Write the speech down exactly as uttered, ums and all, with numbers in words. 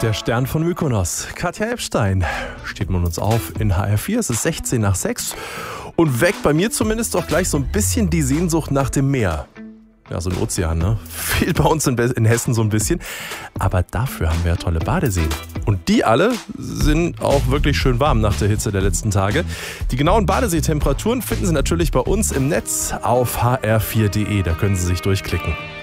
Der Stern von Mykonos, Katja Epstein, steht man uns auf in H R vier. Es ist sechzehn nach sechs und weckt bei mir zumindest auch gleich so ein bisschen die Sehnsucht nach dem Meer. Ja, so ein Ozean, ne? Fehlt bei uns in, in Hessen so ein bisschen. Aber dafür haben wir ja tolle Badeseen. Und die alle sind auch wirklich schön warm nach der Hitze der letzten Tage. Die genauen Badeseetemperaturen finden Sie natürlich bei uns im Netz auf h r vier punkt d e. Da können Sie sich durchklicken.